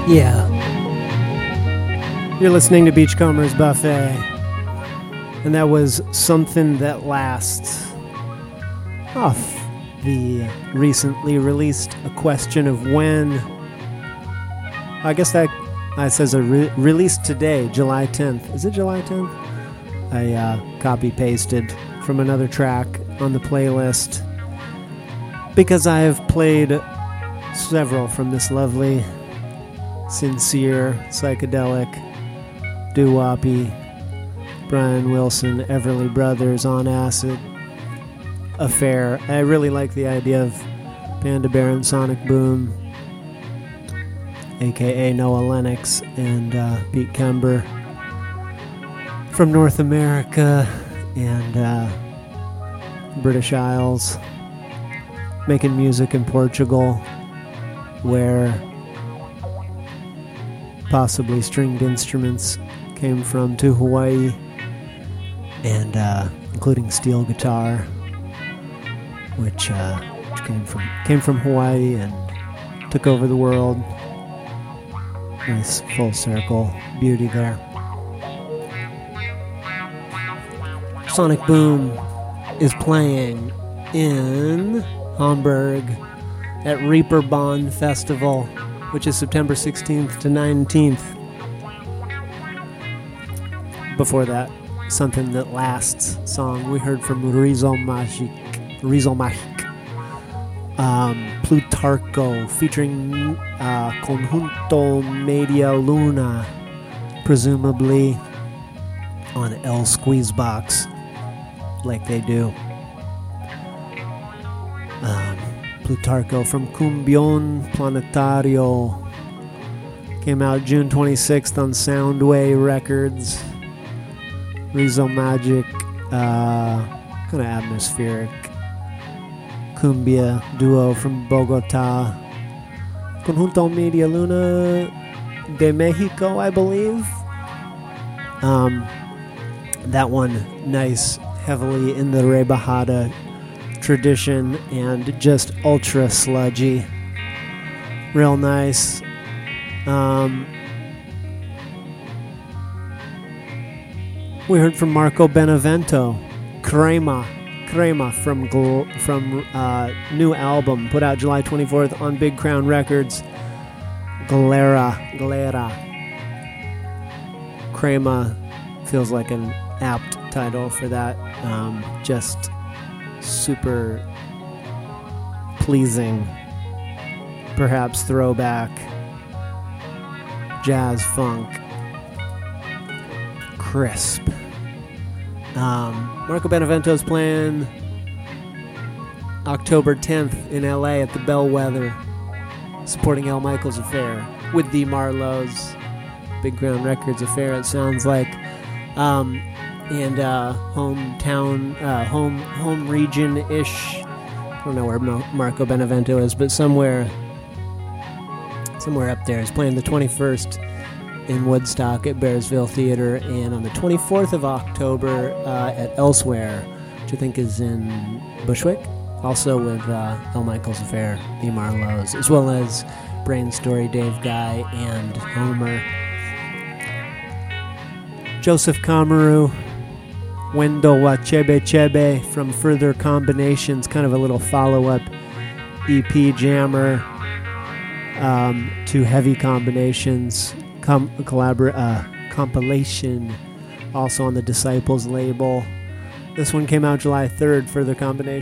Yeah. You're listening to Beachcombers Buffet, and that was Something That Lasts, off the recently released A Question of When. I guess that says released today, July 10th. Is it July 10th? I copy-pasted from another track on the playlist because I have played several from this lovely, sincere, psychedelic, doo-woppy, Brian Wilson, Everly Brothers, On Acid affair. I really like the idea of Panda Bear and Sonic Boom, aka Noah Lennox and Pete Kember from North America and British Isles, making music in Portugal where possibly stringed instruments came from to Hawaii, and including steel guitar, which came from Hawaii and took over the world. Nice full circle beauty there. Sonic Boom is playing in Hamburg at Reeperbahn Festival, which is September 16th to 19th. Before that, Something That Lasts song we heard from Riso Magic, Plutarco, featuring Conjunto Media Luna, presumably on El Squeezebox, like they do. Plutarco from Cumbion Planetario came out June 26th on Soundway Records. Riso Magic, kind of atmospheric cumbia duo from Bogota. Conjunto Media Luna de Mexico, I believe. That one, nice, heavily in the rebajada tradition and just ultra sludgy. Real nice. We heard from Marco Benevento, Crema from new album put out July 24th on Big Crown Records. Galera. Crema feels like an apt title for that. Just super pleasing, perhaps throwback jazz funk, crisp. Marco Benevento's playing October 10th in LA at the Bellwether, supporting Al Michaels Affair with the Marlows. Big Crown Records Affair, it sounds like. And home region-ish. I don't know where Marco Benevento is, but somewhere up there. He's playing the 21st in Woodstock at Bearsville Theater, and on the 24th of October at Elsewhere, which I think is in Bushwick, also with Al Michaels Affair, the Marlows, as well as Brain Story, Dave Guy, and Homer. Joseph Kamaru, Wendo wa Chebe Chebe from Further Combinations, kind of a little follow-up EP jammer to Heavy Combinations compilation, also on the Disciples label. This one came out July 3rd, Further Combinations.